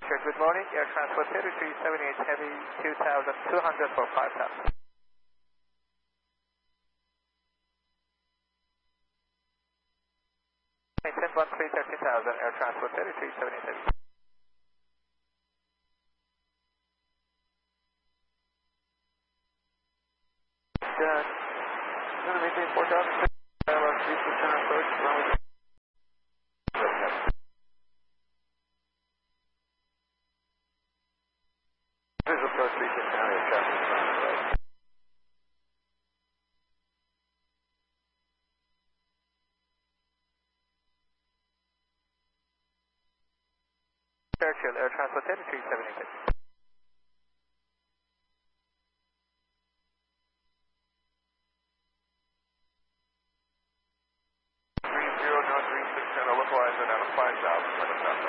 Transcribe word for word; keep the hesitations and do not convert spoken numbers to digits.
Sure, good morning. Air Transport Territory seventy-eight Heavy two thousand two hundred for five thousand. ten one three thirteen thousand Air Transport Territory seventy-eight Heavy. Done. Gonna maintain four thousand. Dialogue three percent approach. Runway. Visual approach three percent Air Traffic. Churchill, Air Transport Territory seventy-eight Heavy. three zero, no three six, and a localizer down to five thousand.